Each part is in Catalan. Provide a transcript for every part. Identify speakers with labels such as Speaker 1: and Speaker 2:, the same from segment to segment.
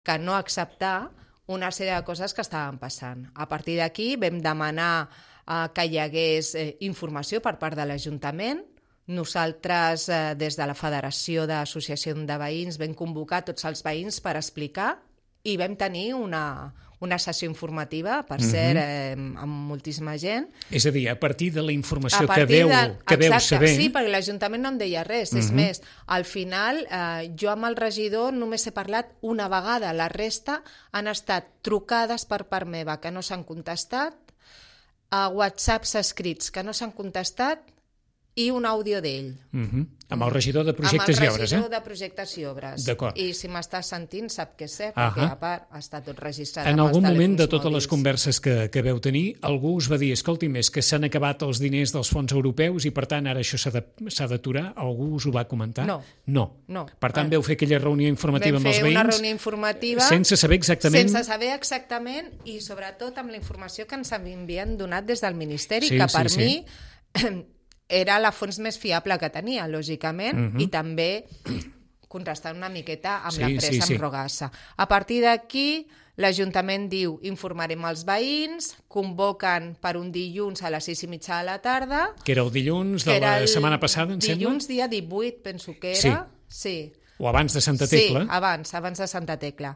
Speaker 1: que no acceptar una sèrie de coses que estaven passant. A partir d'aquí vam demanar que hi hagués informació per part de l'Ajuntament. Nosaltres, des de la Federació d'Associació de Veïns, vam convocar tots els veïns per explicar i vam tenir una sessió informativa, per cert, amb moltíssima gent.
Speaker 2: És a dir, a partir de la informació que veu saber...
Speaker 1: Sí, perquè l'Ajuntament no em deia res. És més, al final, jo amb el regidor només he parlat una vegada. La resta han estat trucades per part meva que no s'han contestat, a WhatsApps escrits que no s'han contestat i un àudio d'ell.
Speaker 2: Amb el regidor de projectes i obres,
Speaker 1: Amb el regidor de projectes i obres.
Speaker 2: D'acord.
Speaker 1: I si m'estàs sentint sap què sé, perquè a part està tot registrat.
Speaker 2: En algun moment de totes les converses que veu tenir, algú us va dir, escolti'm, és que s'han acabat els diners dels fons europeus i per tant ara això s'ha d'aturar? Algú us ho va comentar?
Speaker 1: No.
Speaker 2: Per tant, veu fer aquella reunió informativa amb els veïns?
Speaker 1: Vam fer una reunió informativa
Speaker 2: sense saber exactament...
Speaker 1: Sense saber exactament i sobretot amb la informació que ens havien donat des del Ministeri, que per mi era la font més fiable que tenia, lògicament, i també contrastant una miqueta amb la pressa amb Rogassa. A partir d'aquí, l'Ajuntament diu informarem els veïns, convoquen per un dilluns a les 6:30 de la tarda.
Speaker 2: Que era el dilluns de la setmana passada, em sembla?
Speaker 1: Dilluns, dia 18, penso que era. Sí.
Speaker 2: O abans de Santa Tecla.
Speaker 1: Sí, abans de Santa Tecla.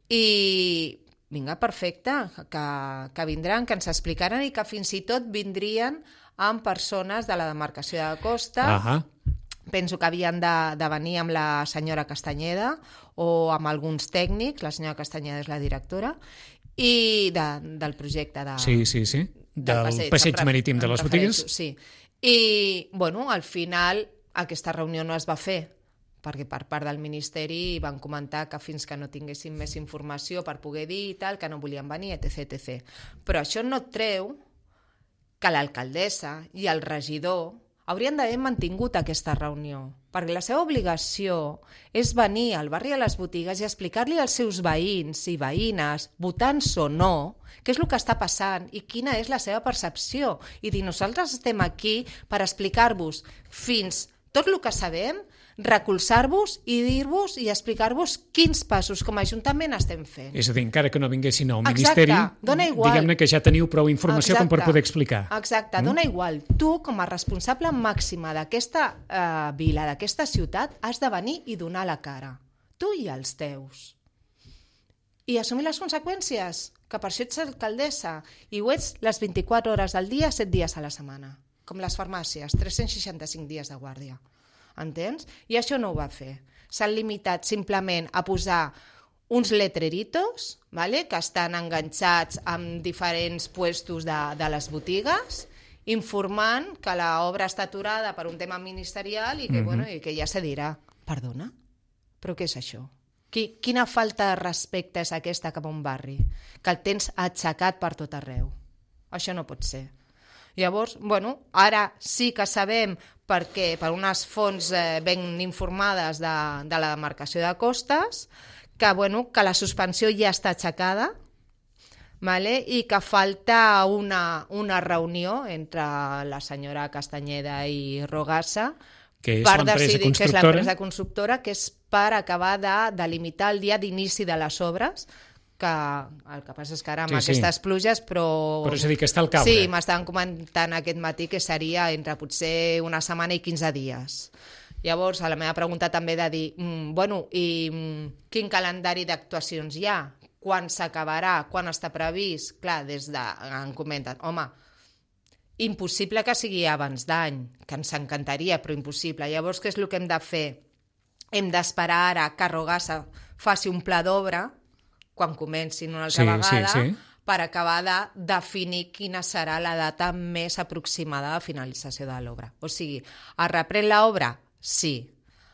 Speaker 1: I vinga, perfecte, que vindran, que ens explicaran i que fins i tot vindrien amb persones de la demarcació de Costa. Penso que havien de venir amb la senyora Castanyeda o amb alguns tècnics, la senyora Castanyeda és la directora, i del projecte
Speaker 2: del passeig marítim de les botigues.
Speaker 1: Sí. I, bueno, al final aquesta reunió no es va fer, perquè per part del Ministeri van comentar que fins que no tinguessin més informació per poder dir i tal, que no volien venir, etc. Però això no treu que l'alcaldessa i el regidor haurien d'haver mantingut aquesta reunió, perquè la seva obligació és venir al barri de les botigues i explicar-li als seus veïns i veïnes, votants o no, què és el que està passant i quina és la seva percepció. I dir, nosaltres estem aquí per explicar-vos fins tot el que sabem, recolzar-vos i dir-vos i explicar-vos quins passos com a Ajuntament estem fent.
Speaker 2: És a dir, encara que no vinguessin al Ministeri, diguem-ne que ja teniu prou informació com per poder explicar.
Speaker 1: Exacte, dona igual. Tu, com a responsable màxima d'aquesta vila, d'aquesta ciutat, has de venir i donar la cara. Tu i els teus. I assumir les conseqüències, que per això ets alcaldessa, i ho ets les 24 hores del dia, 7 dies a la setmana. Com les farmàcies, 365 dies de guàrdia. Entens? I això no ho va fer. S'han limitat simplement a posar uns letreritos, ¿vale?, que estan enganxats en diferents puestos de les botigues, informant que l'obra està aturada per un tema ministerial i que, i que ja se dirà. Perdona? Però què és això? Quina falta de respecte és aquesta cap a un barri? Que el tens aixecat per tot arreu. Això no pot ser. Llavors, ara sí que sabem perquè per unes fonts ben informades de la demarcació de Costes que la suspensió ja està aixecada, i que falta una reunió entre la senyora Castanyeda i Rogassa per decidir, que és l'empresa constructora, que és per acabar de delimitar el dia d'inici de les obres, que el que passa és que ara amb aquestes pluges, però
Speaker 2: és a dir, que està al caure.
Speaker 1: Sí, m'estaven comentant aquest matí que seria entre potser una setmana i 15 dies. Llavors, a la meva pregunta també de dir, i quin calendari d'actuacions hi ha? Quan s'acabarà? Quan està previst? Clar, han comentat, impossible que sigui abans d'any, que ens encantaria, però impossible. Llavors, què és el que hem de fer? Hem d'esperar ara que Rogassa faci un pla d'obra, quan comencin una altra vegada, per acabar de definir quina serà la data més aproximada de finalització de l'obra. O sigui, es reprèn l'obra? Sí.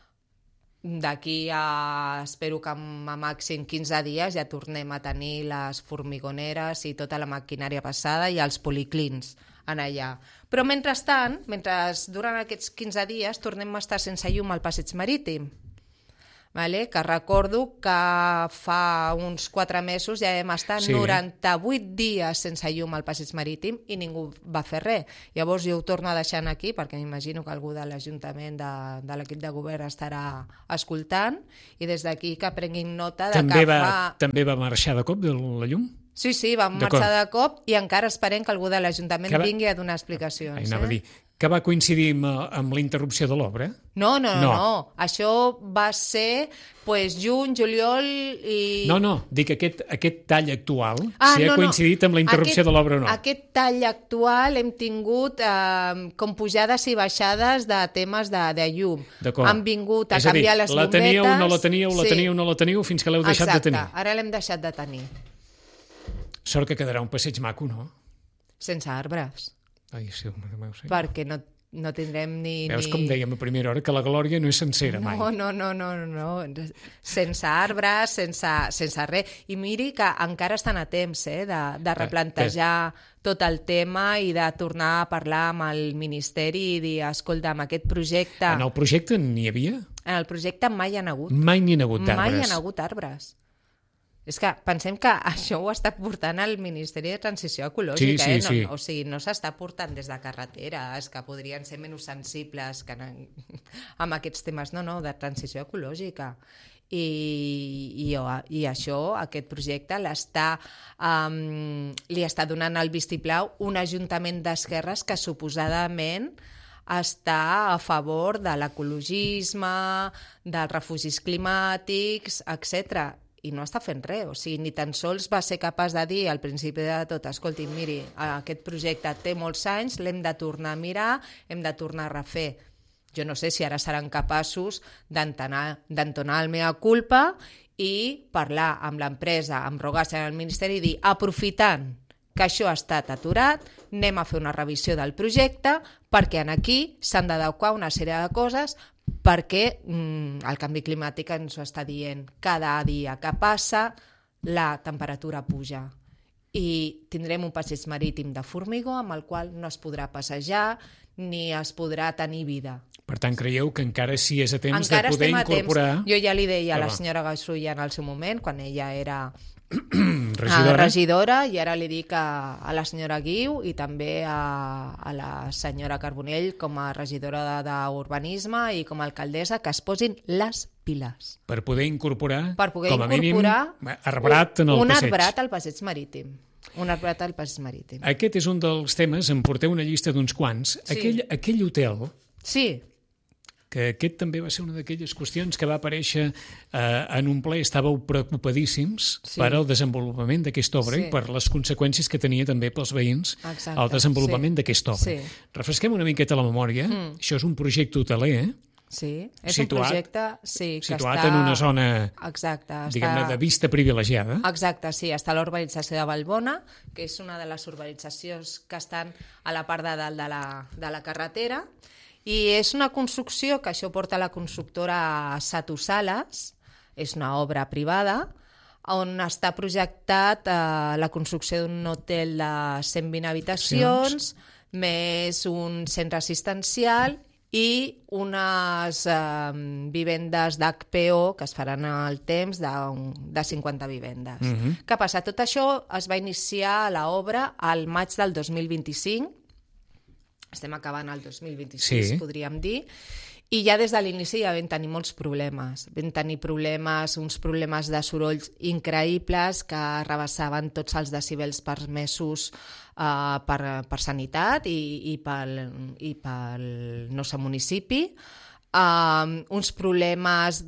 Speaker 1: D'aquí espero que a màxim 15 dies ja tornem a tenir les formigoneres i tota la maquinària passada i els policlins en allà. Però mentrestant, mentre duren aquests 15 dies, tornem a estar sense llum al passeig marítim. vale? Que recordo que fa uns 4 mesos ja vam estar 98 dies sense llum al passeig marítim i ningú va fer res. Llavors jo ho torno a deixar aquí perquè m'imagino que algú de l'Ajuntament, de l'equip de govern estarà escoltant, i des d'aquí que prenguin nota de
Speaker 2: També va marxar de cop de la llum?
Speaker 1: Sí, vam marxar de cop i encara esperem que algú de l'Ajuntament vingui a donar explicacions.
Speaker 2: Anava a dir, que va coincidir amb la interrupció de l'obra?
Speaker 1: No. Això va ser juny, juliol i...
Speaker 2: No, dic aquest tall actual, si ha coincidit amb la interrupció de l'obra o no.
Speaker 1: Aquest tall actual hem tingut com pujades i baixades de temes de llum. Han vingut a canviar les bombetes...
Speaker 2: la teníeu, no la teníeu, no la teníeu, fins que l'heu deixat de tenir.
Speaker 1: Exacte, ara l'hem deixat de tenir.
Speaker 2: Sort que quedarà un passeig maco, no?
Speaker 1: Sense arbres.
Speaker 2: Ai, sí, sí.
Speaker 1: Perquè no tindrem ni...
Speaker 2: Veus com dèiem a primera hora, que la glòria no és sencera mai.
Speaker 1: No. Sense arbres, sense res. I miri que encara estan a temps de replantejar tot el tema i de tornar a parlar amb el Ministeri i dir, escolta, amb aquest projecte...
Speaker 2: En el projecte n'hi havia?
Speaker 1: En el projecte mai hi ha hagut.
Speaker 2: Mai n'hi ha hagut arbres.
Speaker 1: Mai hi ha hagut arbres. És que pensem que això ho està portant el Ministeri de Transició Ecològica.
Speaker 2: Sí.
Speaker 1: O sigui, no s'està portant des de carreteres, que podrien ser menys sensibles amb aquests temes, de transició ecològica. I això, aquest projecte, li està donant el vistiplau un ajuntament d'esquerres que suposadament està a favor de l'ecologisme, dels refugis climàtics, etc. I no està fent res, o sigui, ni tan sols va ser capaç de dir al principi de tot, escolti, miri, aquest projecte té molts anys, l'hem de tornar a mirar, hem de tornar a refer. Jo no sé si ara seran capaços d'entonar el mea culpa i parlar amb l'empresa, amb Rogassa i amb el Ministeri i dir, aprofitant que això ha estat aturat, anem a fer una revisió del projecte perquè aquí s'han d'adequar una sèrie de coses perquè el canvi climàtic ens ho està dient. Cada dia que passa, la temperatura puja i tindrem un passeig marítim de formigó amb el qual no es podrà passejar ni es podrà tenir vida.
Speaker 2: Per tant, creieu que encara sí és a temps de poder incorporar...
Speaker 1: Jo ja li deia a la senyora Gasulla en el seu moment, quan ella era
Speaker 2: regidora,
Speaker 1: i ara li dic a la senyora Guiu i també a la senyora Carbonell com a regidora d'Urbanisme i com a alcaldessa que es posin les piles.
Speaker 2: Per poder incorporar, com a mínim, arbrat en el passeig.
Speaker 1: Un arbrat al passeig marítim. Un arbrat al passeig marítim.
Speaker 2: Aquest és un dels temes, em porteu una llista d'uns quants.
Speaker 1: Sí.
Speaker 2: Aquell hotel...
Speaker 1: Sí.
Speaker 2: Que aquest també va ser una d'aquelles qüestions que va aparèixer en un ple, estàveu preocupadíssims per al desenvolupament d'aquesta obra i per les conseqüències que tenia també pels veïns el desenvolupament d'aquesta obra. Refresquem una miqueta la memòria. Això és un projecte hoteler,
Speaker 1: Sí, és un projecte
Speaker 2: situat en una zona, diguem-ne, de vista privilegiada.
Speaker 1: Exacte, sí, està a la urbanització de Vallbona, que és una de les urbanitzacions que estan a la part de dalt de la carretera, i és una construcció que això porta la constructora Sato Sales, és una obra privada, on està projectat la construcció d'un hotel de 120 habitacions, més un centre assistencial i unes vivendes d'HPO que es faran al temps de 50 vivendes. Què passa? Tot això es va iniciar l'obra al maig del 2025, estem acabant el 2026, podríem dir, i ja des de l'inici ja vam tenir molts problemes. Vam tenir uns problemes de sorolls increïbles que rebassaven tots els decibels permesos per sanitat i pel nostre municipi. Uns problemes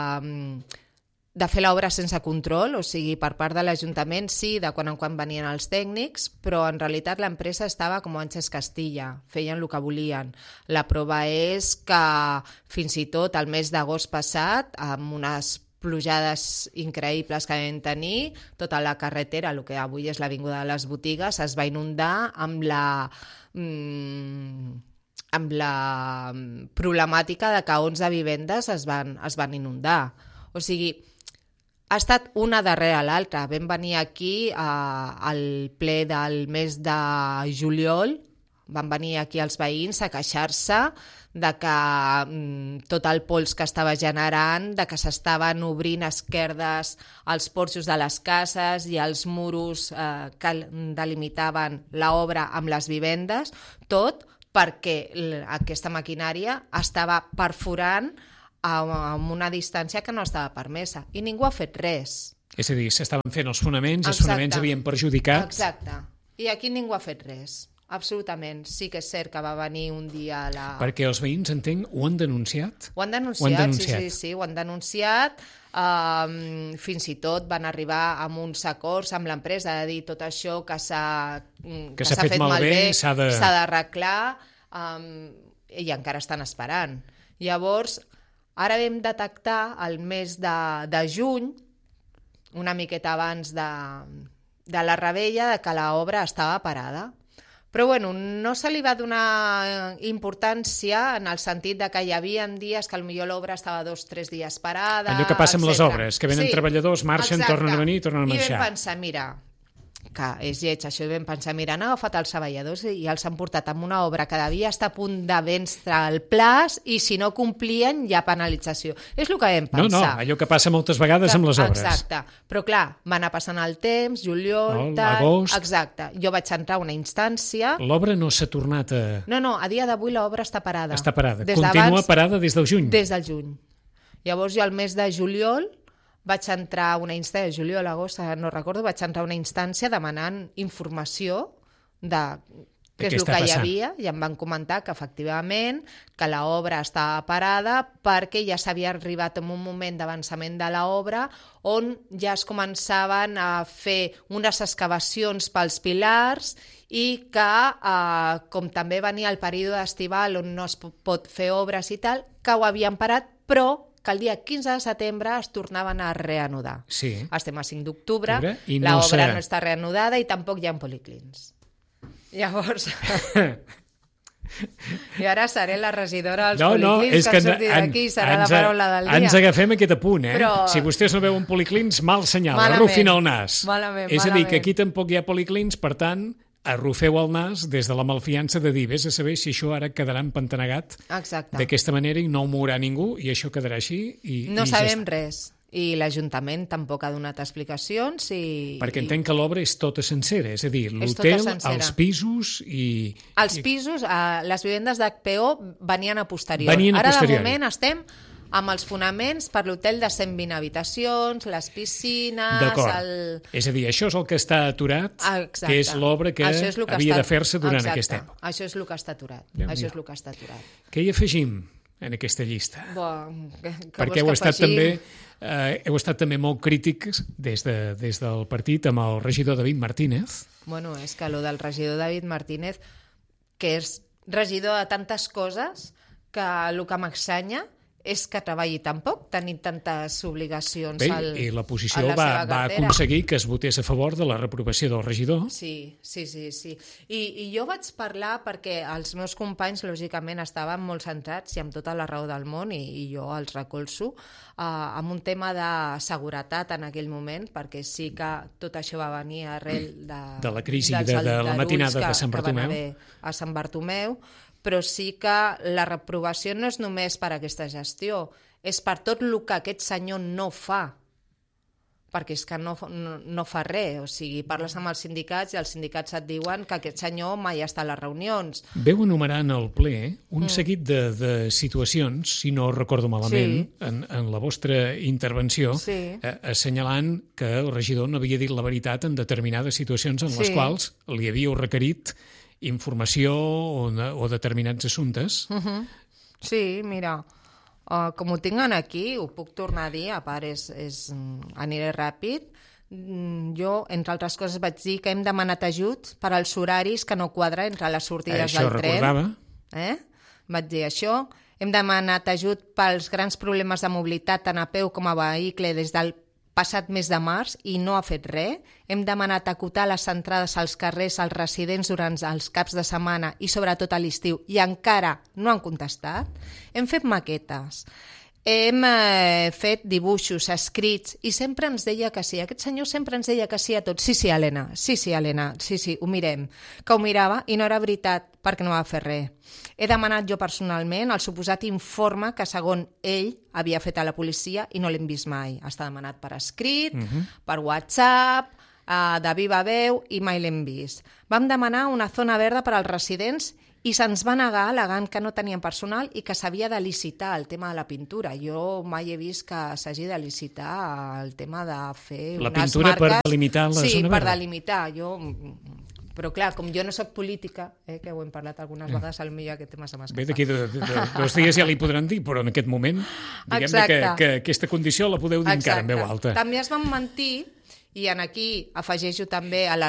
Speaker 1: de fer l'obra sense control, o sigui, per part de l'Ajuntament sí, de quan en quan venien els tècnics, però en realitat l'empresa estava com Àngels Castilla, feien el que volien. La prova és que fins i tot el mes d'agost passat, amb unes plujades increïbles que vam tenir, tota la carretera, el que avui és l'Avinguda de les Botigues, es va inundar amb la problemàtica de que 11 vivendes es van inundar. O sigui, ha estat una darrere l'altra. Vam venir aquí al ple del mes de juliol, van venir aquí els veïns a queixar-se de que tot el pols que estava generant, de que s'estaven obrint esquerdes als porxos de les cases i els muros que delimitaven l'obra amb les vivendes, tot perquè aquesta maquinària estava perforant amb una distància que no estava permesa i ningú ha fet res.
Speaker 2: És a dir, s'estaven fent els fonaments, els fonaments havien perjudicat...
Speaker 1: Exacte. I aquí ningú ha fet res. Absolutament. Sí que és cert que va venir un dia a la...
Speaker 2: Perquè els veïns, entenc, ho han denunciat?
Speaker 1: Ho han denunciat, sí, ho han denunciat. Fins i tot van arribar amb uns acords amb l'empresa de dir tot això que s'ha fet malbé, s'ha d'arreglar, i encara estan esperant. Llavors, ara vam detectar el mes de juny, una miqueta abans de la rebella, que l'obra estava parada. Però bueno, no se li va donar importància en el sentit de que hi havia dies que potser l'obra estava 2 o 3 dies parada...
Speaker 2: Allò que passa amb les obres, que venen treballadors, marxen, tornen a venir, tornen a marxar.
Speaker 1: I vam pensar, mira, que és lleig, això vam pensar, mira, han agafat els treballadors i els han portat amb una obra que devia estar a punt de vèncer el plaç i si no complien hi ha penalització. És el que vam pensar.
Speaker 2: No, allò que passa moltes vegades amb les obres.
Speaker 1: Exacte, però clar, va anar passant el temps, juliol,
Speaker 2: agost...
Speaker 1: Exacte, jo vaig entrar a una instància...
Speaker 2: L'obra no s'ha tornat a...
Speaker 1: No, a dia d'avui l'obra està parada.
Speaker 2: Està parada, continua parada des del juny.
Speaker 1: Des del juny. Llavors jo al mes de juliol vaig entrar a una instància, juliol, agost, no recordo, vaig entrar a una instància demanant informació de què és el que hi havia i em van comentar que efectivament que l'obra estava parada perquè ja s'havia arribat en un moment d'avançament de l'obra on ja es començaven a fer unes excavacions pels pilars i que, com també venia el període estival on no es pot fer obres i tal, que ho havien parat, però que el dia 15 de setembre es tornaven a reanudar.
Speaker 2: Sí.
Speaker 1: Estem a 5 d'octubre, l'obra no està reanudada i tampoc hi ha policlins. Llavors... I ara seré la regidora dels policlins que surti d'aquí i serà la paraula del dia.
Speaker 2: Ens agafem aquest apunt, eh? Però... Si vostès no veuen policlins, mal senyal, arrufin el nas.
Speaker 1: Malament.
Speaker 2: És a dir, que aquí tampoc hi ha policlins, per tant... arrufeu el nas des de la malfiança de dir vés a saber si això ara quedarà empantanegat d'aquesta manera i no ho mourà ningú i això quedarà així
Speaker 1: no sabem res i l'Ajuntament tampoc ha donat explicacions
Speaker 2: perquè entenc que l'obra és tota sencera, és a dir, l'hotel, els pisos i...
Speaker 1: Els pisos, les vivendes d'HPO venien a posteriori. Ara de moment estem amb els fonaments per l'hotel de 120 habitacions, les piscines...
Speaker 2: D'acord. És a dir, això és el que està aturat, que és l'obra que havia de fer-se durant aquesta època.
Speaker 1: Això és el que està aturat. Això és el que està aturat.
Speaker 2: Què hi afegim en aquesta llista?
Speaker 1: Perquè heu
Speaker 2: estat també molt crítics des del partit amb el regidor David Martínez.
Speaker 1: Bueno, és que el del regidor David Martínez, que és regidor de tantes coses, que el que m'exanya és que treballi tan poc, tenint tantes obligacions a la seva cartera.
Speaker 2: I la posició va aconseguir que es votés a favor de la reprovació del regidor.
Speaker 1: Sí. I jo vaig parlar perquè els meus companys, lògicament, estaven molt centrats i amb tota la raó del món, i jo els recolzo, amb un tema de seguretat en aquell moment, perquè sí que tot això va venir arrel
Speaker 2: de la crisi de la matinada de Sant Bartomeu.
Speaker 1: Que van haver a Sant Bartomeu, però sí que la reprovació no és només per aquesta gestió, és per tot el que aquest senyor no fa, perquè és que no fa res. O sigui, parles amb els sindicats i els sindicats et diuen que aquest senyor mai està a les reunions.
Speaker 2: Veu enumerar en el ple un seguit de situacions, si no recordo malament, en la vostra intervenció, assenyalant que el regidor no havia dit la veritat en determinades situacions en les quals li havíeu requerit informació o determinats assumptes.
Speaker 1: Sí, mira, com ho tinc aquí, ho puc tornar a dir, a part aniré ràpid. Jo, entre altres coses, vaig dir que hem demanat ajuts per als horaris que no quadra entre les sortides del tren.
Speaker 2: Això recordava.
Speaker 1: Vaig dir això. Hem demanat ajut pels grans problemes de mobilitat tant a peu com a vehicle des del passat mes de març i no ha fet res. Hem demanat acotar les entrades als carrers als residents durant els caps de setmana i sobretot a l'estiu i encara no han contestat. Hem fet maquetes. hem fet dibuixos, escrits, i sempre ens deia que sí. Aquest senyor sempre ens deia que sí a tot. Sí, Helena, sí, ho mirem. Que ho mirava i no era veritat, perquè no va fer res. He demanat jo personalment el suposat informe que, segons ell, havia fet a la policia i no l'hem vist mai. Està demanat per escrit, per WhatsApp, de viva veu, i mai l'hem vist. Vam demanar una zona verda per als residents i se'ns va negar al·legant que no tenien personal i que s'havia de licitar el tema de la pintura. Jo mai he vist que s'hagi de licitar el tema de fer
Speaker 2: la
Speaker 1: unes
Speaker 2: pintura
Speaker 1: marques...
Speaker 2: per delimitar la zona verda?
Speaker 1: Sí, per delimitar. Però clar, com jo no soc política, que ho hem parlat algunes vegades, potser aquest tema se m'escapa.
Speaker 2: Bé, d'aquí 2 dies ja li podran dir, però en aquest moment, diguem que aquesta condició la podeu dir encara en veu alta.
Speaker 1: També es van mentir, i aquí afegeixo també a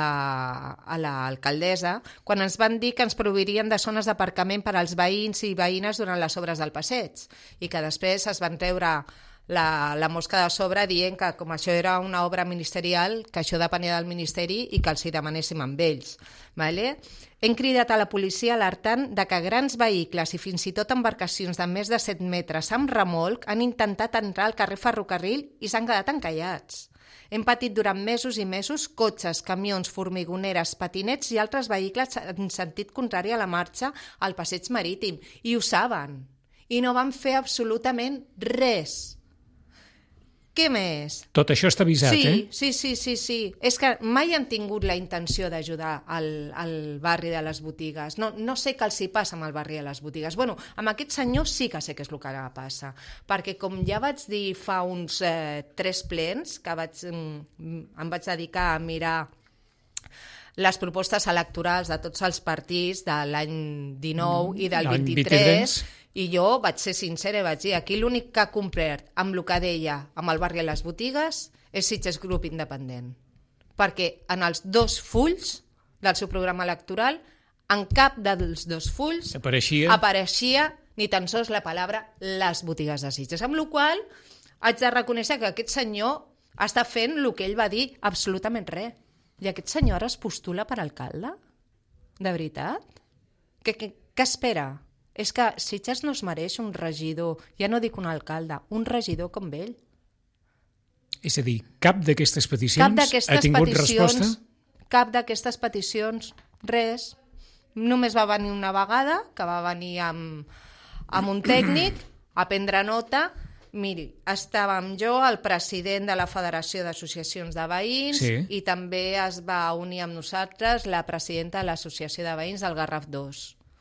Speaker 1: l'alcaldessa, quan ens van dir que ens proveirien de zones d'aparcament per als veïns i veïnes durant les obres del passeig, i que després es van treure la mosca de sobre dient que com això era una obra ministerial, que això depenia del ministeri i que els hi demanéssim amb ells. Vale? Hem cridat a la policia alertant de que grans vehicles i fins i tot embarcacions de més de 7 metres amb remolc han intentat entrar al carrer Ferrocarril i s'han quedat encallats. Hem patit durant mesos i mesos cotxes, camions, formigoneres, patinets i altres vehicles en sentit contrari a la marxa al passeig marítim. I ho saben. I no van fer absolutament res. Què més?
Speaker 2: Tot això està avisat,
Speaker 1: Sí. És que mai han tingut la intenció d'ajudar al barri de les botigues. No sé què els hi passa amb el barri de les botigues. Bueno, amb aquest senyor sí que sé què és el que passa. Perquè com ja vaig dir fa uns 3 plens, que em vaig dedicar a mirar les propostes electorals de tots els partits de l'any 19 i del 23, i jo vaig ser sincera i vaig dir aquí l'únic que ha complert amb el que deia amb el barri de les botigues és Sitges Grup Independent. Perquè en els 2 fulls del seu programa electoral, en cap dels 2 fulls apareixia ni tan sols la paraula les botigues de Sitges. Amb la qual cosa haig de reconèixer que aquest senyor està fent el que ell va dir, absolutament res. I aquest senyor ara es postula per alcalde? De veritat? Què espera? És que Sitges no es mereix un regidor, ja no dic un alcalde, un regidor com ell.
Speaker 2: És a dir, cap d'aquestes peticions ha tingut resposta?
Speaker 1: Cap d'aquestes peticions, res. Només va venir una vegada, que va venir amb un tècnic a prendre nota. Miri, estàvem jo, el president de la Federació d'Associacions de Veïns, i també es va unir amb nosaltres la presidenta de l'Associació de Veïns del Garraf 2.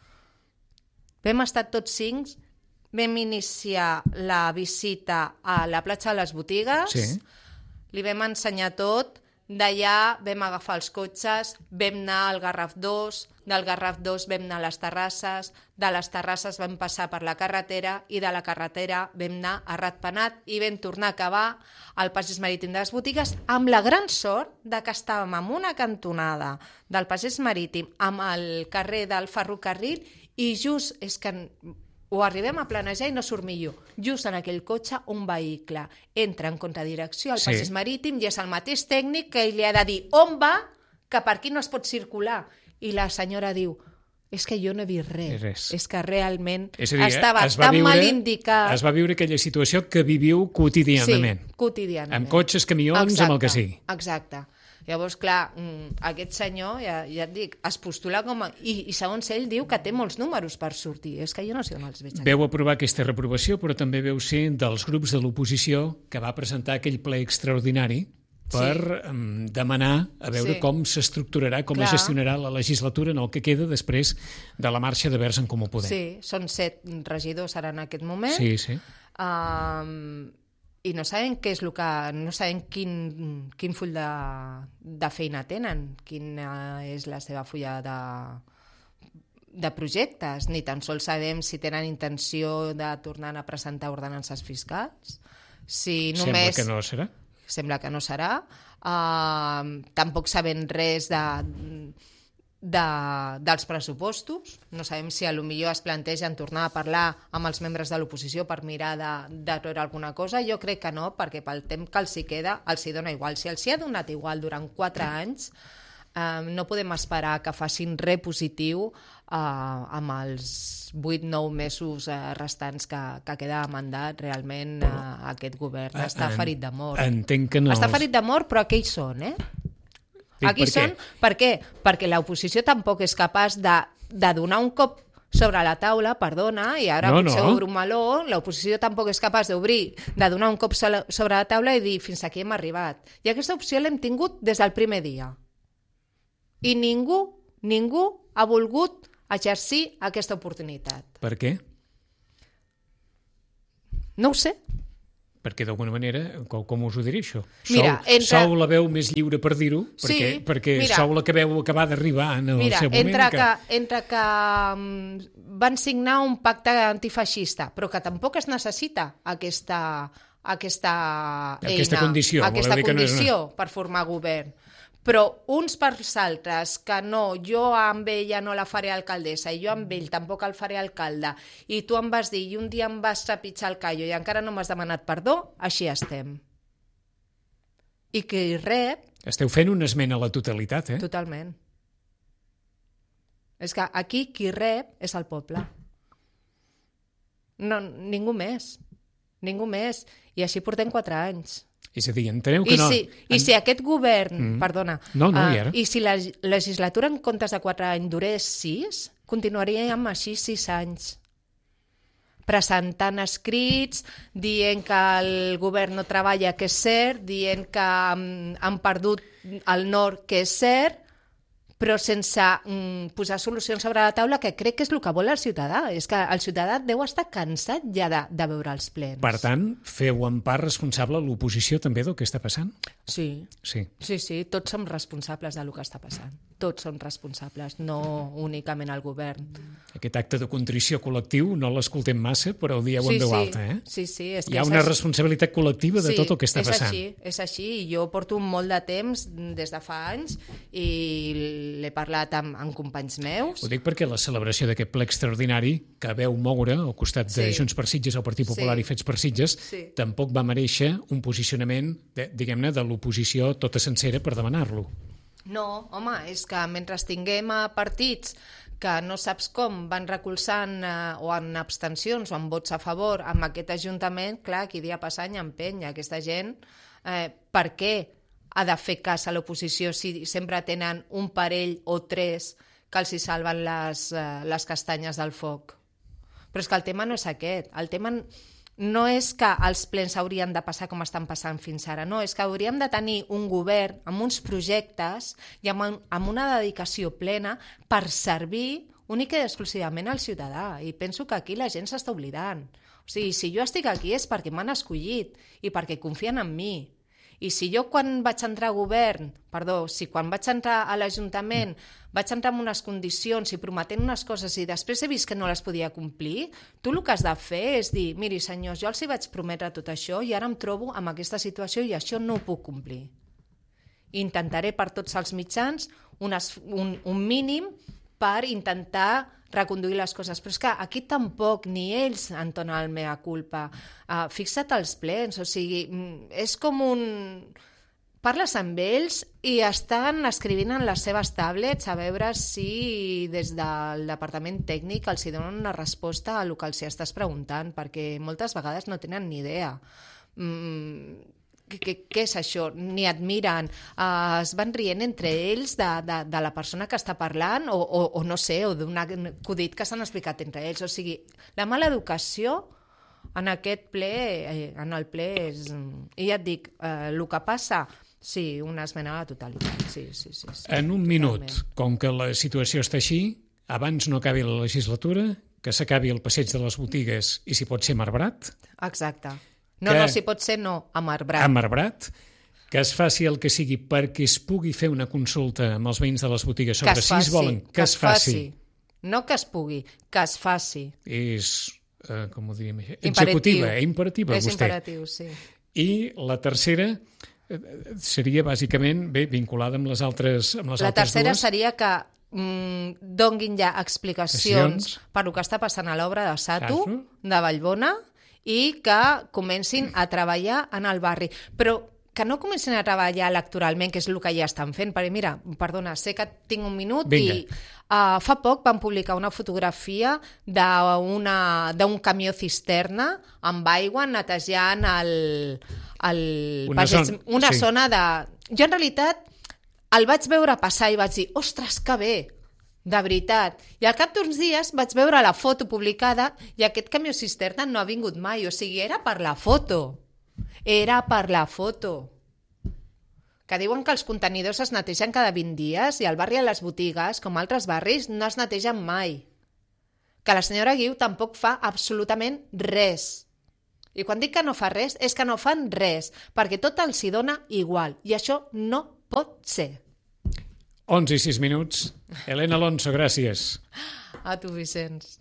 Speaker 1: Vam estar tots 5, vam iniciar la visita a la platja de les botigues, li vam ensenyar tot, d'allà vam agafar els cotxes, vam anar al Garraf 2, del Garraf 2 vam anar a les terrasses, de les terrasses vam passar per la carretera i de la carretera vam anar a Ratpenat i vam tornar a acabar al passeig marítim de les botigues amb la gran sort de que estàvem en una cantonada del passeig marítim amb el carrer del Ferrocarril i just és que ho arribem a planejar i no surt millor. Just en aquell cotxe un vehicle entra en contradirecció al passeig marítim i és el mateix tècnic que li ha de dir on va, que per aquí no es pot circular. I la senyora diu, és que jo no he vist res. És que realment estava tan mal indicat.
Speaker 2: Es va viure aquella situació que viviu quotidianament.
Speaker 1: Sí, quotidianament.
Speaker 2: Amb cotxes, camions, amb el que sigui.
Speaker 1: Exacte. Llavors, clar, aquest senyor, ja et dic, es postula com a... I segons ell diu que té molts números per sortir. És que jo no sé on els veig.
Speaker 2: Veu aprovar aquesta reprovació, però també veu ser dels grups de l'oposició que va presentar aquell ple extraordinari per demanar a veure com s'estructurarà, com es gestionarà la legislatura en el que queda després de la marxa de Verds en Comú Podem.
Speaker 1: Sí, són 7 regidors ara en aquest moment.
Speaker 2: Sí.
Speaker 1: I no sabem què és el que... No sabem quin full de feina tenen, quina és la seva fulla de projectes, ni tan sols sabem si tenen intenció de tornar a presentar ordenances fiscals.
Speaker 2: Sembla que no serà.
Speaker 1: Sembla que no serà. Tampoc sabem res dels pressupostos. No sabem si potser es plantegen tornar a parlar amb els membres de l'oposició per mirar de treure alguna cosa. Jo crec que no, perquè pel temps que els hi queda els hi dona igual. Si els hi ha donat igual durant 4 anys, no podem esperar que facin res positiu amb els 8-9 mesos restants que queda de mandat. Realment aquest govern està ferit de mort.
Speaker 2: Entenc que no...
Speaker 1: Està ferit de mort, però aquí hi són, Aquí són, per què? Perquè l'oposició tampoc és capaç de donar un cop sobre la taula, perdona, i ara potser obro un meló, l'oposició tampoc és capaç de donar un cop sobre la taula i dir fins aquí hem arribat. I aquesta opció l'hem tingut des del primer dia. I ningú ha volgut exercir aquesta oportunitat.
Speaker 2: Per què?
Speaker 1: No ho sé.
Speaker 2: Perquè d'alguna manera, com us ho diré això?
Speaker 1: Mira,
Speaker 2: sou la veu més lliure per dir-ho, perquè sou la que veu acabar d'arribar en el seu moment.
Speaker 1: Entre que van signar un pacte antifeixista, però que tampoc es necessita aquesta condició per formar govern. Però uns per altres, que no, jo amb ella no la faré alcaldessa i jo amb ell tampoc el faré alcalde, i tu em vas dir i un dia em vas trepitjar el callo i encara no m'has demanat perdó, així estem. I qui rep...
Speaker 2: Esteu fent una esmena a la totalitat,
Speaker 1: Totalment. És que aquí qui rep és el poble. No, ningú més. Ningú més. I així portem 4 anys.
Speaker 2: És a dir, enteneu que
Speaker 1: si aquest govern, perdona,
Speaker 2: i
Speaker 1: si la legislatura en comptes de 4 anys durés 6, continuaríem així 6 anys. Presentant escrits, dient que el govern no treballa, que és cert, dient que han perdut el nord, que és cert, però sense posar solucions sobre la taula, que crec que és el que vol el ciutadà. És que el ciutadà deu estar cansat ja de veure els plens.
Speaker 2: Per tant, feu en part responsable l'oposició també del que està passant?
Speaker 1: Sí, tots som responsables del que està passant. Tots som responsables, no únicament el govern.
Speaker 2: Aquest acte de contrició col·lectiu no l'escoltem massa, però ho dieu en veu alta,
Speaker 1: Sí, és que
Speaker 2: hi ha una responsabilitat col·lectiva de tot el que està passant.
Speaker 1: És així. Jo porto molt de temps, des de fa anys, i l'he parlat amb companys meus.
Speaker 2: Ho dic perquè la celebració d'aquest ple extraordinari que veu moure al costat de Junts per Sitges, el Partit Popular i Fets per Sitges, tampoc va mereixer un posicionament, diguem-ne, de l'oposició tota sencera per demanar-lo.
Speaker 1: No, home, és que mentre tinguem partits que no saps com van recolzant o en abstencions o en vots a favor amb aquest Ajuntament, clar, qui dia passa any empeny. Aquesta gent, per què ha de fer cas a l'oposició si sempre tenen un parell o 3 que els hi salven les castanyes del foc? Però és que el tema no és aquest. El tema no és que els plens haurien de passar com estan passant fins ara, no, és que hauríem de tenir un govern amb uns projectes i amb una dedicació plena per servir única i exclusivament al ciutadà. I penso que aquí la gent s'està oblidant. O sigui, si jo estic aquí és perquè m'han escollit i perquè confien en mi. I si jo quan vaig entrar a l'Ajuntament vaig entrar en unes condicions i prometent unes coses i després he vist que no les podia complir, tu el que has de fer és dir, miri senyors, jo els hi vaig prometre tot això i ara em trobo en aquesta situació i això no ho puc complir. Intentaré per tots els mitjans un mínim per intentar reconduir les coses, però és que aquí tampoc ni ells entonen el mea culpa. Fixa't als plens, o sigui, és com parles amb ells i estan escrivint en les seves tablets a veure si des del departament tècnic els hi donen una resposta a el que els hi estàs preguntant, perquè moltes vegades no tenen ni idea. Què és això? Ni et miren, es van rient entre ells de la persona que està parlant o no sé, o d'un acudit que s'han explicat entre ells. O sigui, la mala educació en aquest ple, en el ple és... I ja et dic, el que passa, sí, una esmena a la totalitat. Sí.
Speaker 2: En un minut, com que la situació està així, abans no acabi la legislatura, que s'acabi el passeig de les botigues i si pot ser Marbrat.
Speaker 1: Exacte. No, si pot ser no, a Marbrat.
Speaker 2: A Marbrat, que es faci el que sigui perquè es pugui fer una consulta amb els veïns de les botigues sobre si es volen que es faci.
Speaker 1: No que es pugui, que es faci.
Speaker 2: És, com ho diríem, executiva, imperativa,
Speaker 1: és
Speaker 2: vostè.
Speaker 1: És imperatiu, sí.
Speaker 2: I la tercera seria bàsicament, vinculada amb les altres dues.
Speaker 1: La tercera seria que donguin ja explicacions per el que està passant a l'obra de Satu, de Vallbona, i que comencin a treballar en el barri. Però que no comencin a treballar electoralment, que és el que ja estan fent, perquè mira, perdona, sé que tinc un minut.
Speaker 2: Vinga.
Speaker 1: I fa poc van publicar una fotografia d'un camió cisterna amb aigua netejant una zona de... Jo en realitat el vaig veure passar i vaig dir, ostres, que bé, de veritat. I al cap d'uns dies vaig veure la foto publicada i aquest camió cisterna no ha vingut mai, o sigui, era per la foto. Era per la foto. Que diuen que els contenidors es netegen cada 20 dies i al barri a les botigues, com altres barris, no es netegen mai. Que la senyora Guiu tampoc fa absolutament res. I quan dic que no fa res, és que no fan res, perquè tot els hi dona igual. I això no pot ser.
Speaker 2: 11:06. Helena Alonso, gràcies.
Speaker 1: A tu, Vicenç.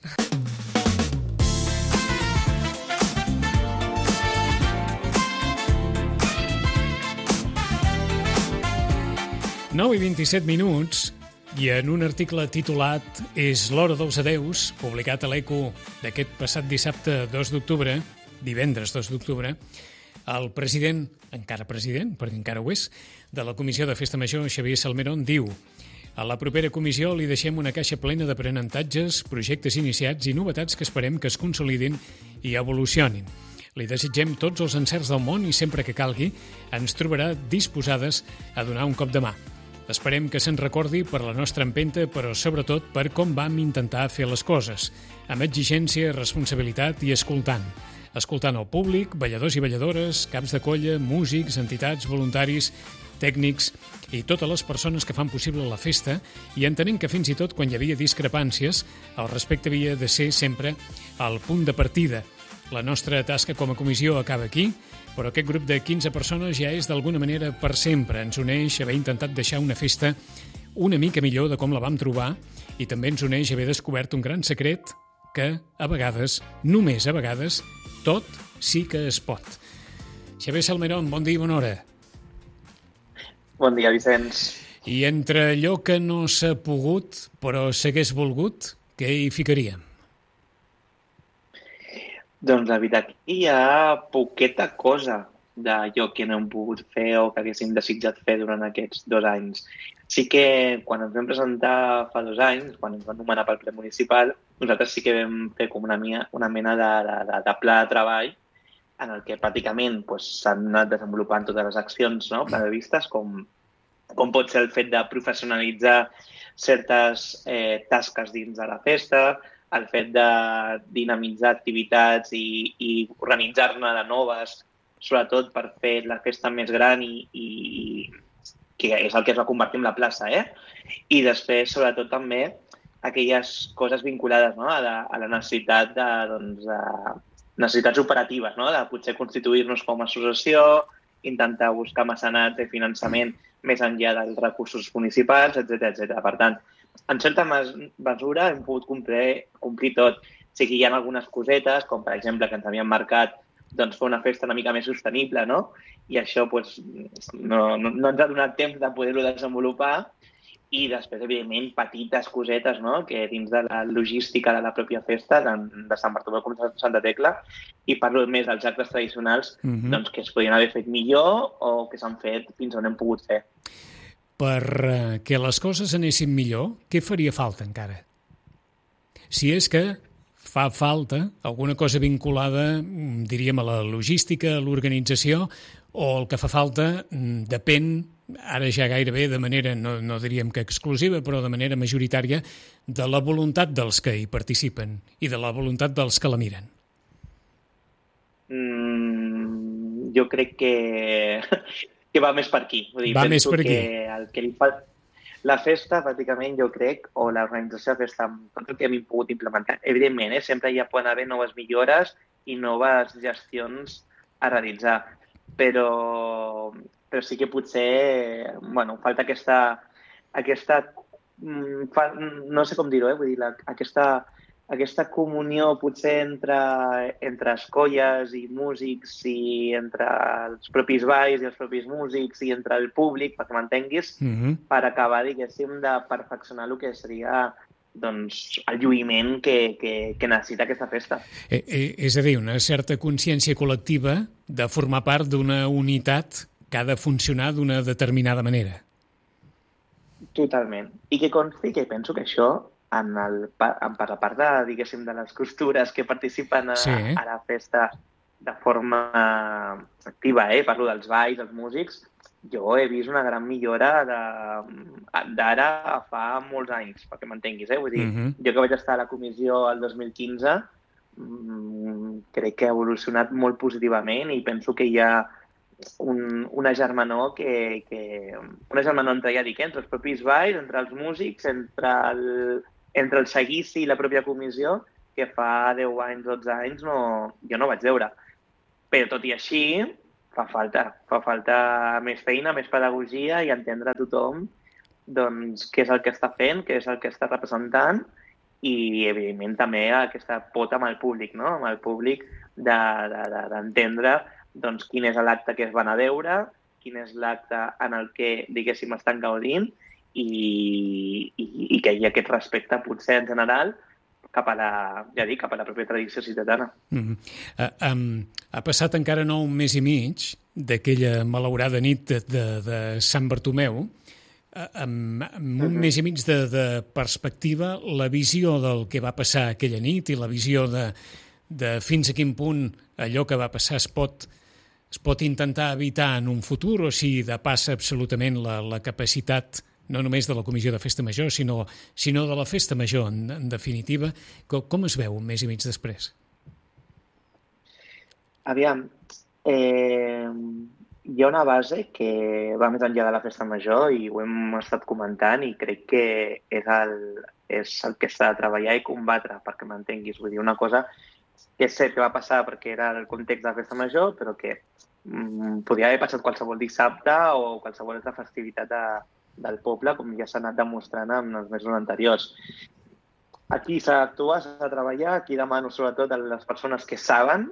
Speaker 2: Nou i 27 i en un article titulat És l'hora dels adeus, publicat a l'Eco d'aquest passat dissabte 2 d'octubre, divendres 2 d'octubre, el president, encara president, perquè encara ho és, de la Comissió de Festa Major, Xavier Salmerón, diu: a la propera comissió li deixem una caixa plena d'aprenentatges, projectes iniciats i novetats que esperem que es consolidin i evolucionin. Li desitgem tots els encerts del món i sempre que calgui ens trobarà disposades a donar un cop de mà. Esperem que se'n recordi per la nostra empenta, però sobretot per com vam intentar fer les coses, amb exigència, responsabilitat i escoltant el públic, balladors i balladores, caps de colla, músics, entitats, voluntaris, tècnics i totes les persones que fan possible la festa, i entenent que fins i tot quan hi havia discrepàncies, el respecte havia de ser sempre el punt de partida. La nostra tasca com a comissió acaba aquí, però aquest grup de 15 persones ja és d'alguna manera per sempre. Ens uneix haver intentat deixar una festa una mica millor de com la vam trobar i també ens uneix haver descobert un gran secret que, a vegades, només a vegades, tot sí que es pot. Xavier Salmerón, bon dia i bona hora.
Speaker 3: Bon dia, Vicenç.
Speaker 2: I entre allò que no s'ha pogut, però s'hagués volgut, què hi ficaríem?
Speaker 3: Doncs la veritat, hi ha poqueta cosa d'allò que no hem pogut fer o que haguéssim desitjat fer durant aquests 2 anys. Sí que quan ens vam presentar fa 2 anys, quan ens van nomenar pel ple municipal, nosaltres sí que vam fer com una mena de pla de treball en el que pràcticament s'han anat desenvolupant totes les accions previstes, com pot ser el fet de professionalitzar certes tasques dins de la festa, el fet de dinamitzar activitats i organitzar-ne de noves, sobretot per fer la festa més gran i que és el que es va convertir en la plaça, I després, sobretot, també aquelles coses vinculades a la necessitat de necessitats operatives, de potser constituir-nos com a associació, intentar buscar mecenats de finançament més enllà dels recursos municipals, etc. Per tant, en certa mesura hem pogut complir tot. Sí que hi ha algunes cosetes, com per exemple que ens havíem marcat fer una festa una mica més sostenible, i això no ens ha donat temps de poder-ho desenvolupar, i després, evidentment, petites cosetes que dins de la logística de la pròpia festa, de Sant Bartomeu com de Santa Tecla, i parlo més dels actes tradicionals, que es podien haver fet millor o que s'han fet fins on hem pogut fer.
Speaker 2: Per que les coses anessin millor, què faria falta encara? Si és que fa falta alguna cosa vinculada, diríem, a la logística, a l'organització, o el que fa falta depèn, ara ja gairebé de manera, no diríem que exclusiva, però de manera majoritària, de la voluntat dels que hi participen i de la voluntat dels que la miren.
Speaker 3: Jo crec que va més per aquí.
Speaker 2: Va més per aquí.
Speaker 3: El que li fa la festa, pràcticament, jo crec, o l'organització de festa, amb tot el que hem pogut implementar, evidentment, sempre hi poden haver noves millores i noves gestions a realitzar, però sí que potser, falta aquesta no sé com dir-ho, vull dir, aquesta comunió potser entre escolles i músics i entre els propis balls i els propis músics i entre el públic, perquè m'entenguis, per acabar, diguéssim, de perfeccionar el que seria el lluïment que necessita aquesta festa.
Speaker 2: És a dir, una certa consciència col·lectiva de formar part d'una unitat que ha de funcionar d'una determinada manera.
Speaker 3: Totalment. I que consti que penso que això, per la part de, diguéssim, de les costures que participen a la festa de forma activa, parlo dels balls, dels músics, jo he vist una gran millora d'ara a fa molts anys, perquè m'entenguis, Vull dir, jo que vaig estar a la comissió el 2015, crec que ha evolucionat molt positivament i penso que hi ha una germanor una germanor entre, entre els propis balls, entre els músics, entre el seguici i la pròpia comissió, que fa 10 anys, 12 anys jo no vaig veure. Però tot i així, fa falta més feina, més pedagogia i entendre a tothom doncs, què és el que està fent, què és el que està representant i, evidentment, també aquesta pota amb el públic, no? Amb el públic d'entendre doncs, quin és l'acte que es van a veure, quin és l'acte en el que, diguéssim, estan gaudint i que hi ha aquest respecte, potser, en general, cap a la pròpia tradició ciutadana.
Speaker 2: Ha passat encara no un mes i mig d'aquella malaurada nit de Sant Bartomeu. Amb un mes i mig de perspectiva, la visió del que va passar aquella nit i la visió de fins a quin punt allò que va passar es pot intentar evitar en un futur, o si depassa absolutament la capacitat no només de la Comissió de Festa Major, sinó de la Festa Major, en definitiva. Com es veu un mes i mig després?
Speaker 3: Aviam, hi ha una base que va més enllà de la Festa Major i ho hem estat comentant i crec que és el que s'ha de treballar i combatre, perquè m'entenguis. Vull dir, una cosa que és cert que va passar perquè era el context de la Festa Major, però que podia haver passat qualsevol dissabte o qualsevol altra festivitat del poble, com ja s'ha anat demostrant en els mesos anteriors. Aquí s'ha d'actuar, s'ha de treballar, aquí demano sobretot a les persones que saben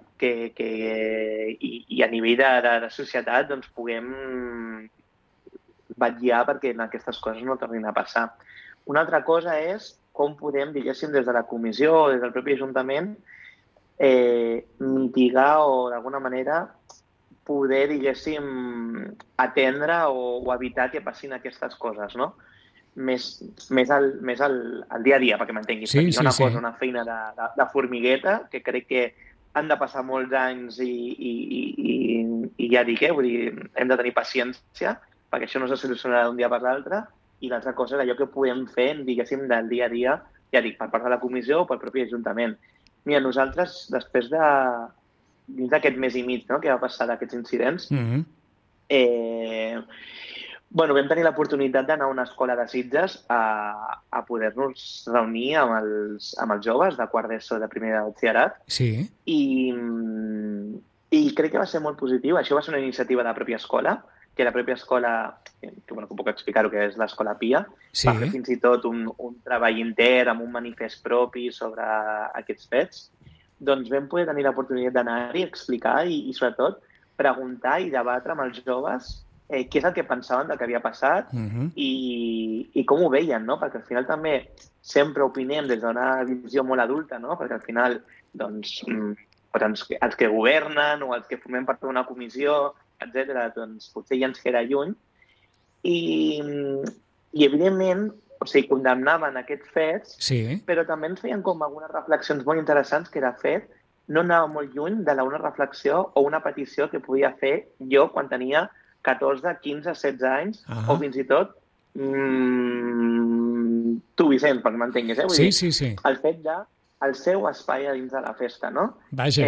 Speaker 3: i a nivell de societat doncs, puguem vetllar perquè aquestes coses no tornin a passar. Una altra cosa és com podem, diguéssim, des de la comissió o des del propi Ajuntament mitigar o d'alguna manera poder, diguéssim, atendre o evitar que passin aquestes coses, no? Més al dia a dia, perquè m'entenguis.
Speaker 2: Sí,
Speaker 3: hi ha una feina de formigueta que crec que han de passar molts anys i ja dic, vull dir, hem de tenir paciència perquè això no se solucionarà d'un dia per l'altre, i l'altra cosa és allò que podem fer, diguéssim, del dia a dia, ja dic, per part de la comissió o pel propi Ajuntament. Mira, nosaltres, després dins d'aquest mes i mig, no?, que va passar d'aquests incidents, vam tenir l'oportunitat d'anar a una escola de Sitges a poder-nos reunir amb els joves de quart d'ESO de primer de batxillerat.
Speaker 2: Sí.
Speaker 3: I crec que va ser molt positiu. Això va ser una iniciativa de la pròpia escola, que la pròpia escola, que puc explicar-ho, que és l'escola Pia, va fer fins i tot un treball intern amb un manifest propi sobre aquests fets. Doncs vam poder tenir l'oportunitat d'anar-hi, explicar i sobretot, preguntar i debatre amb els joves què és el que pensaven del que havia passat i com ho veien, no? Perquè al final també sempre opinem des d'una visió molt adulta, no? Perquè al final, doncs, els que governen o els que formem part d'una comissió, etc., doncs potser ja ens queda lluny. I evidentment, o sigui, condemnaven aquests fets, però també ens feien com algunes reflexions molt interessants que, de fet, no anava molt lluny de una reflexió o una petició que podia fer jo quan tenia 14, 15, 16 anys, o fins i tot tu, Vicent, perquè m'entenguis, Vull dir, el fet del seu espai a dins de la festa, no?
Speaker 2: Vaja.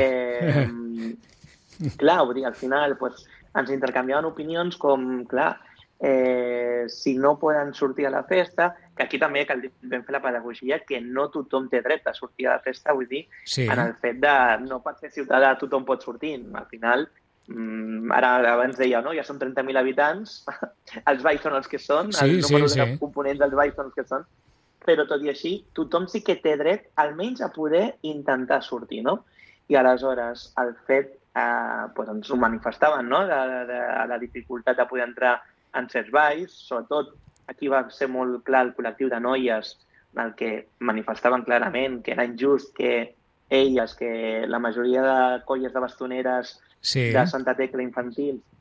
Speaker 3: Clar, vull dir, al final ens intercanviaven opinions com, clar, si no poden sortir a la festa, que aquí també vam fer la pedagogia que no tothom té dret a sortir a la festa, vull dir, en el fet de no per ser ciutadà tothom pot sortir. Al final, ara abans deia, no? Ja són 30.000 habitants, els balls són els que són, el número de components dels balls són els que són, però tot i així, tothom sí que té dret almenys a poder intentar sortir, no? I aleshores, el fet, ens ho manifestaven, no?, de la dificultat de poder entrar en certs balls, sobretot aquí va ser molt clar el col·lectiu de noies el que manifestaven clarament que era injust que elles, que la majoria de colles de bastoneres de Santa Tecla infantil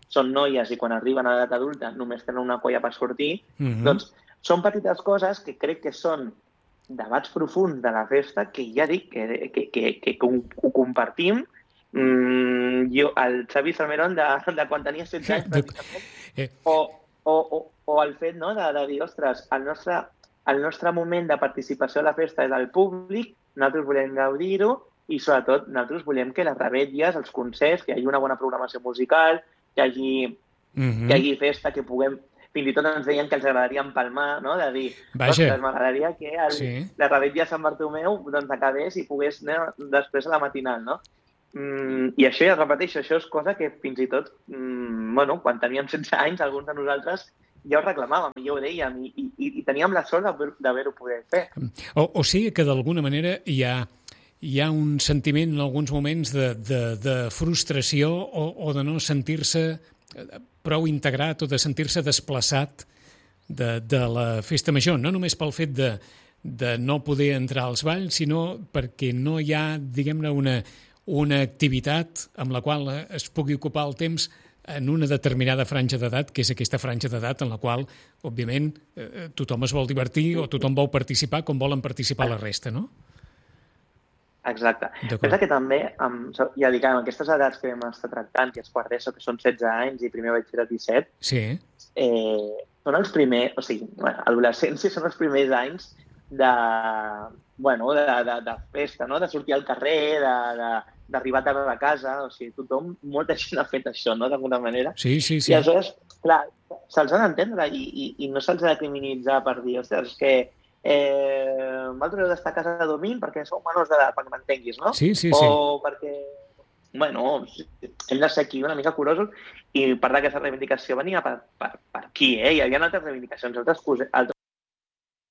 Speaker 3: són noies i quan arriben a l'edat adulta només tenen una colla per sortir, doncs són petites coses que crec que són debats profuns de la festa que ja dic que ho compartim. Jo, el Xavi Salmerón de quan tenia 16 anys, pràcticament, o el fet, no, de dir, ostres, el nostre moment de participació a la festa és el públic, nosaltres volem gaudir-ho i, sobretot, nosaltres volem que les revetlles, els concerts, que hi hagi una bona programació musical, que hi hagi festa, que puguem... Fins i tot ens deien que els agradaria empalmar, no? De dir, ostres, m'agradaria que la revetlla de Sant Bartomeu doncs, acabés i pogués anar després a la matinal, no? I això, ja repeteixo, això és cosa que fins i tot, quan teníem 16 anys, alguns de nosaltres ja ho reclamàvem, ja ho dèiem, i teníem la sort d'haver-ho poder fer.
Speaker 2: O sigui que d'alguna manera hi ha un sentiment en alguns moments de frustració o de no sentir-se prou integrat o de sentir-se desplaçat de la festa major, no només pel fet de no poder entrar als balls, sinó perquè no hi ha, diguem-ne, una activitat amb la qual es pugui ocupar el temps en una determinada franja d'edat, que és aquesta franja d'edat en la qual, òbviament, tothom es vol divertir o tothom vol participar com volen participar la resta, no?
Speaker 3: Exacte. Pensa que també, ja dic, amb aquestes edats que vam estar tractant, que és quart d'ESO, que són 16 anys i primer vaig fer de 17, són els primers, o sigui, l'adolescència són els primers anys de festa, no? De sortir al carrer, d'arribar tard a casa, o sigui, molta gent ha fet això, no?, d'alguna manera.
Speaker 2: Sí.
Speaker 3: I aleshores, clar, se'ls ha d'entendre i no se'ls ha de criminalitzar per dir, ostres, és que vosaltres heu d'estar a casa de dormint perquè sou menors d'edat, perquè m'entenguis, no?
Speaker 2: Sí.
Speaker 3: O perquè, hem de ser aquí una mica curosos i part d'aquesta reivindicació venia per aquí, Hi havia altres reivindicacions, altres